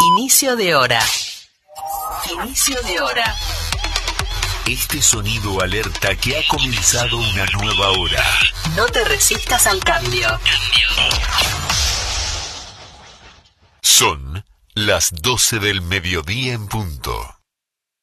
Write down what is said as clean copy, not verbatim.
Inicio de hora. Inicio de hora. Este sonido alerta que ha comenzado una nueva hora. No te resistas al cambio. Son las 12 del mediodía en punto.